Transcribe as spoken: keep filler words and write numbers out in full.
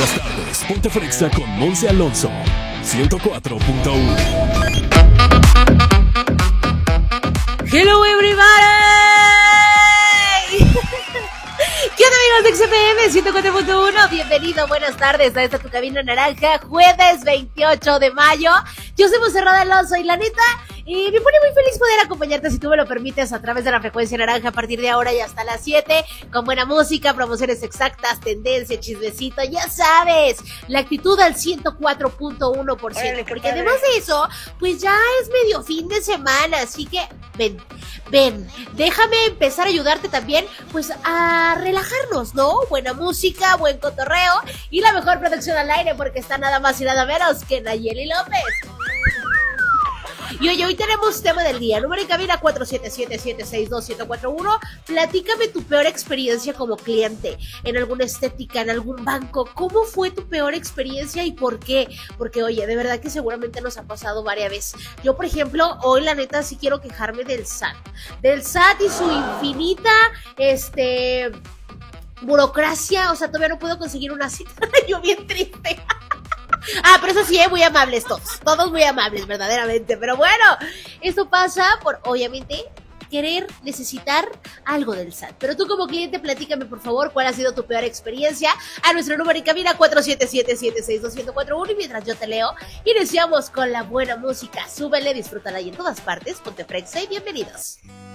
las tardes, ponte frexa con Monse Alonso, ciento cuatro punto uno. Hello everybody. ¿Qué onda, amigos de X F M ciento cuatro punto uno? Bienvenido, buenas tardes a esta tu cabina naranja, jueves veintiocho de mayo. Yo soy Monserrat Alonso y la neta, eh, me pone muy feliz poder acompañarte, si tú me lo permites, a través de la frecuencia naranja a partir de ahora y hasta las siete, con buena música, promociones exactas, tendencia, chismecito, ya sabes, la actitud al ciento cuatro punto uno por ciento, porque además de eso, pues ya es medio fin de semana, así que ven, ven, déjame empezar a ayudarte también, pues a relajarnos, ¿no? Buena música, buen cotorreo y la mejor producción al aire, porque está nada más y nada menos que Nayeli López. Y oye, hoy tenemos tema del día, número en cabina cuatro siete siete, siete seis dos, siete cuatro uno. Platícame tu peor experiencia como cliente, en alguna estética, en algún banco. ¿Cómo fue tu peor experiencia y por qué? Porque oye, de verdad que seguramente nos ha pasado varias veces. Yo, por ejemplo, hoy la neta sí quiero quejarme del S A T. Del S A T y su infinita, este... burocracia, o sea, todavía no puedo conseguir una cita. Yo bien triste. Ah, pero eso sí, eh, muy amables todos, todos muy amables, verdaderamente, pero bueno, esto pasa por, obviamente, querer, necesitar algo del S A T, pero tú como cliente, platícame por favor, cuál ha sido tu peor experiencia, a nuestro número en cabina cuatro siete siete, siete seis dos, siete cuatro uno, y mientras yo te leo, iniciamos con la buena música, súbele, disfrútala y en todas partes, ponte frexa y bienvenidos.